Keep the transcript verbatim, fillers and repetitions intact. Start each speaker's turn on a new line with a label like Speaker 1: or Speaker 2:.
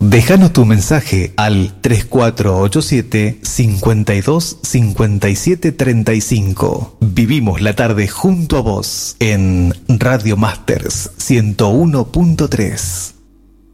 Speaker 1: Déjanos tu mensaje al tres cuatro ocho siete, cinco dos, cinco siete tres cinco. Vivimos la tarde junto a vos en Radio Masters ciento uno punto tres.